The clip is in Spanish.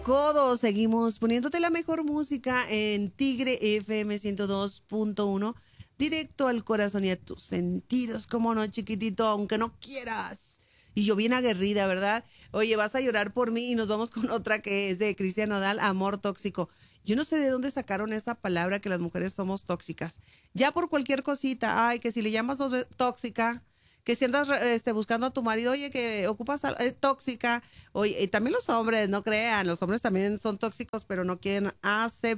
recodo. Seguimos poniéndote la mejor música en Tigre FM 102.1, directo al corazón y a tus sentidos, como no, chiquitito, aunque no quieras. Y yo bien aguerrida, ¿verdad? Oye, vas a llorar por mí y nos vamos con otra que es de Cristian Nodal, Amor Tóxico. Yo no sé de dónde sacaron esa palabra que las mujeres somos tóxicas. Ya por cualquier cosita, ay, que si le llamas tóxica, que si andas buscando a tu marido, oye, que ocupas, tóxica. Oye, y también los hombres, no crean, los hombres también son tóxicos, pero no quieren aceptar